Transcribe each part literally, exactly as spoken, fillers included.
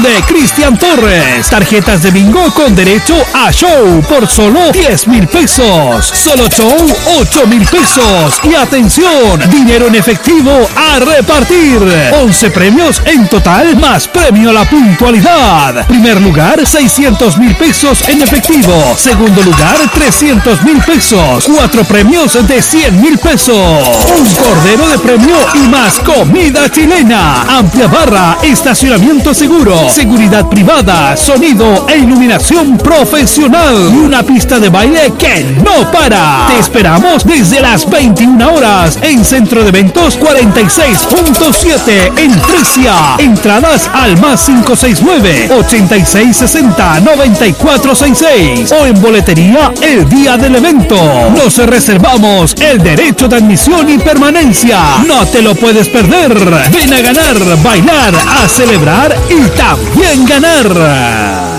de Cristian Torres. Tarjetas de bingo con derecho a show por solo diez mil pesos. Solo show, ocho mil pesos. Y atención, dinero en efectivo a repartir. once premios en total más premio a la puntualidad. Primer lugar, seiscientos mil pesos en efectivo. Segundo lugar, trescientos mil pesos. Cuatro premios de cien mil pesos. Un cordero de premio y más comida chilena. Amplia barra, estacionamiento seguro, seguridad privada, sonido e iluminación profesional y una pista de baile que no para. Te esperamos desde las veintiuna horas en Centro de Eventos cuarenta y seis punto siete en Fresia. Entradas al más cinco seis nueve, ochenta y seis sesenta, noventa y cuatro sesenta y seis o en boletería el día del evento. Nos reservamos el derecho de admisión y permanencia. No te lo puedes perder. Ven a ganar, bailar, a celebrar y también ganar.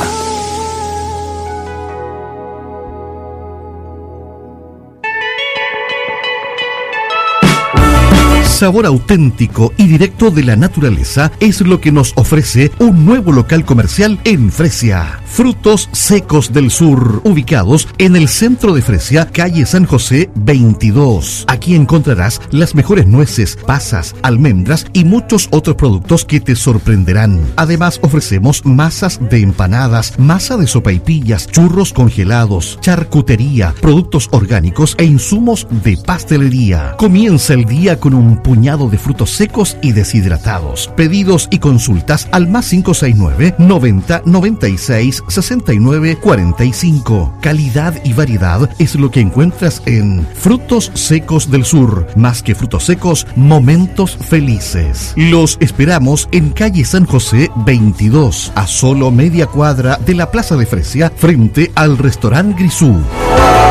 Sabor auténtico y directo de la naturaleza es lo que nos ofrece un nuevo local comercial en Fresia. Frutos Secos del Sur, ubicados en el centro de Fresia, calle San José veintidós. Aquí encontrarás las mejores nueces, pasas, almendras y muchos otros productos que te sorprenderán. Además, ofrecemos masas de empanadas, masa de sopaipillas, churros congelados, charcutería, productos orgánicos e insumos de pastelería. Comienza el día con un puñado de frutos secos y deshidratados. Pedidos y consultas al más cinco seis nueve, noventa, noventa y seis, sesenta y nueve, cuarenta y cinco. Calidad y variedad es lo que encuentras en Frutos Secos del Sur. Más que frutos secos, momentos felices. Los esperamos en calle San José veintidós, a solo media cuadra de la Plaza de Fresia, frente al restaurante Grisú.